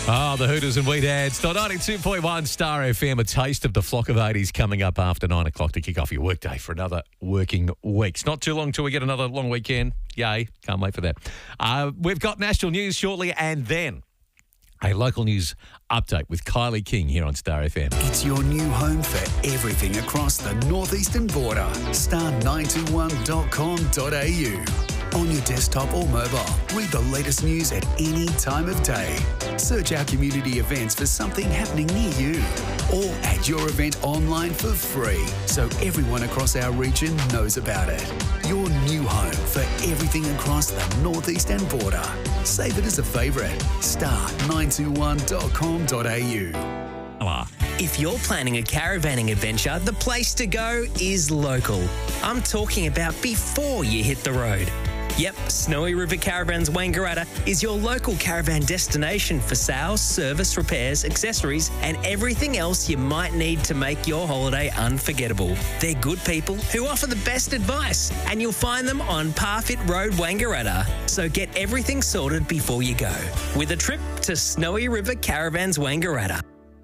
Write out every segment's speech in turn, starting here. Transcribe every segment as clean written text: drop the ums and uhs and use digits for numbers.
Oh, the Hooters and Wheat ads. 92.1 Star FM, a taste of the flock of 80s coming up after 9 o'clock to kick off your workday for another working week. It's not too long till we get another long weekend. Yay, can't wait for that. We've got national news shortly and then a local news update with Kylie King here on Star FM. It's your new home for everything across the northeastern border. Star921.com.au. On your desktop or mobile, read the latest news at any time of day. Search our community events for something happening near you. Or add your event online for free so everyone across our region knows about it. Your new home for everything across the northeastern border. Save it as a favourite. Star921.com.au. If you're planning a caravanning adventure, the place to go is local. I'm talking about before you hit the road. Yep, Snowy River Caravans Wangaratta is your local caravan destination for sales, service, repairs, accessories and everything else you might need to make your holiday unforgettable. They're good people who offer the best advice and you'll find them on Parfit Road, Wangaratta. So get everything sorted before you go with a trip to Snowy River Caravans Wangaratta.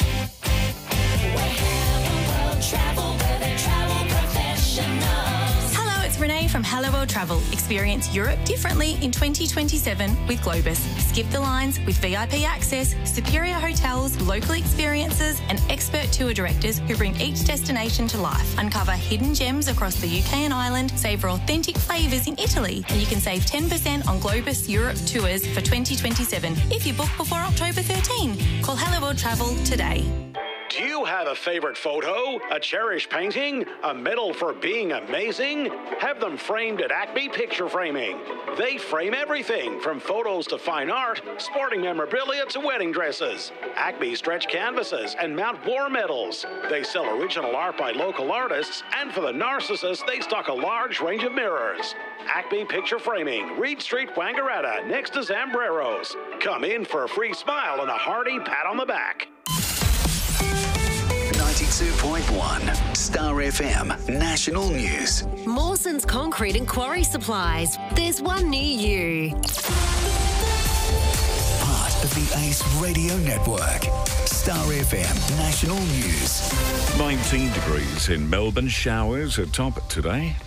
Renee from Hello World Travel. Experience Europe differently in 2027 with Globus. Skip the lines with VIP access, superior hotels, local experiences and expert tour directors who bring each destination to life. Uncover hidden gems across the UK and Ireland, savour authentic flavours in Italy, and you can save 10% on Globus Europe tours for 2027 if you book before October 13. Call Hello World Travel today. Do you have a favorite photo, a cherished painting, a medal for being amazing? Have them framed at Acme Picture Framing. They frame everything from photos to fine art, sporting memorabilia to wedding dresses. Acme stretch canvases and Mount Bloor medals. They sell original art by local artists, and for the narcissists, they stock a large range of mirrors. Acme Picture Framing, Reed Street, Wangaratta, next to Zambreros. Come in for a free smile and a hearty pat on the back. 92.1 Star FM National News. Mawson's Concrete and Quarry Supplies. There's one near you. Part of the ACE Radio Network. Star FM National News. 19 degrees in Melbourne. Showers at top today.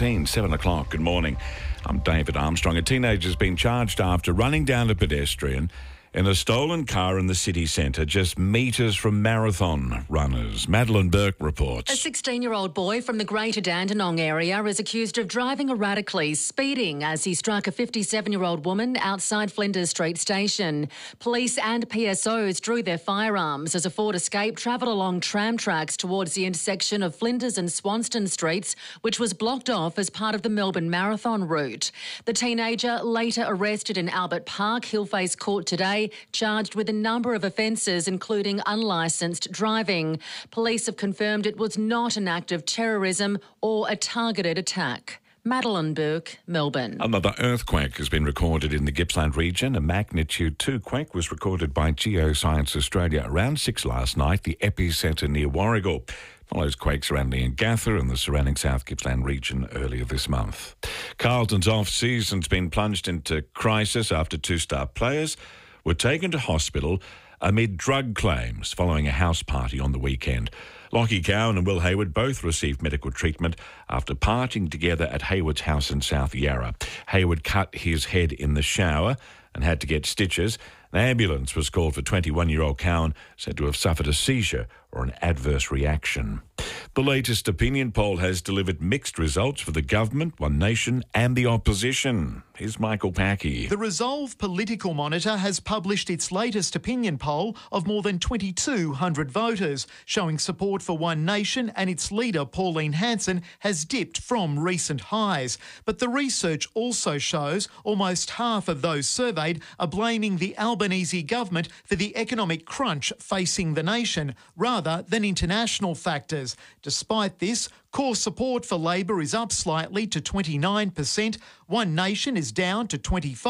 7 o'clock. Good morning. I'm David Armstrong. A teenager's been charged after running down a pedestrian in a stolen car in the city centre, just metres from marathon runners. Madeline Burke reports. A 16-year-old boy from the Greater Dandenong area is accused of driving erratically, speeding as he struck a 57-year-old woman outside Flinders Street Station. Police and PSOs drew their firearms as a Ford Escape travelled along tram tracks towards the intersection of Flinders and Swanston Streets, which was blocked off as part of the Melbourne Marathon route. The teenager, later arrested in Albert Park, he'll face court today, charged with a number of offences, including unlicensed driving. Police have confirmed it was not an act of terrorism or a targeted attack. Madeline Burke, Melbourne. Another earthquake has been recorded in the Gippsland region. A magnitude 2 quake was recorded by Geoscience Australia around 6 last night, the epicentre near Warragul. Follows quakes around Leongatha and the surrounding South Gippsland region earlier this month. Carlton's off-season's been plunged into crisis after 2 star players were taken to hospital amid drug claims following a house party on the weekend. Lockie Cowan and Will Hayward both received medical treatment after partying together at Hayward's house in South Yarra. Hayward cut his head in the shower and had to get stitches. An ambulance was called for 21-year-old Cowan, said to have suffered a seizure or an adverse reaction. The latest opinion poll has delivered mixed results for the government, One Nation and the opposition. Here's Michael Packey. The Resolve Political Monitor has published its latest opinion poll of more than 2,200 voters, showing support for One Nation, and its leader, Pauline Hanson, has dipped from recent highs. But the research also shows almost half of those surveyed are blaming the Albanese government for the economic crunch facing the nation, rather than international factors. Despite this, core support for Labor is up slightly to 29%. One Nation is down to 25%.